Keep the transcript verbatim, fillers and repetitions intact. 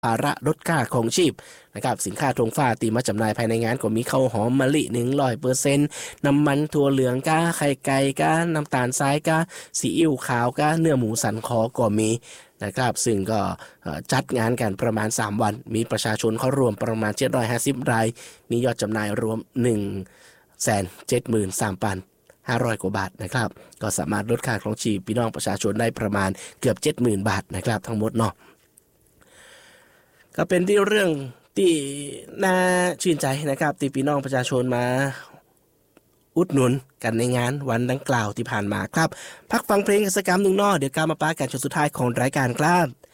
ภาระลดค่าของชีพนะครับสินค้าธงฟ้าตีมาจำหน่ายภายในงานก็มีข้าวหอมมะลิหนึ่งร้อยเปอร์เซ็นต์น้ำมันถั่วเหลืองก้าไข่ไก่ก้าน้ำตาลทรายก้าซีอิ๊วขาวก้าเนื้อหมูสันคอก็มีนะครับซึ่งก็จัดงานกันประมาณสามวันมีประชาชนเข้าร่วมประมาณเจ็ดร้อยห้าสิบรายมียอดจำหน่ายรวมหนึ่งแสนเจ็ดหมื่นสามพันห้าร้อยกว่าบาทนะครับก็สามารถลดค่าครองชีพพี่น้องประชาชนได้ประมาณเกือบ เจ็ดหมื่น บาทนะครับทั้งหมดเนาะก็เป็นที่เรื่องที่น่าชื่นใจนะครับที่พี่น้องประชาชนมาอุดหนุนกันในงานวันดังกล่าวที่ผ่านมาครับพักฟังเพลงกิจกรรมหนึ่งนอกเดี๋ยวกลับมาปากันช่วงสุดท้ายของรายการครับ